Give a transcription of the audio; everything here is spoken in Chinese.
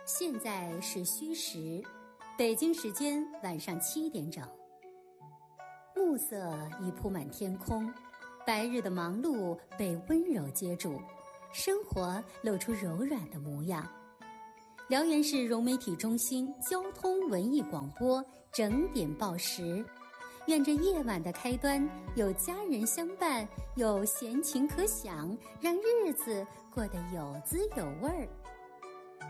现在是戌时，北京时间晚上7点整。暮色已铺满天空，白日的忙碌被温柔接住，生活露出柔软的模样。辽源市融媒体中心交通文艺广播整点报时，愿这夜晚的开端有家人相伴，有闲情可享，让日子过得有滋有味儿。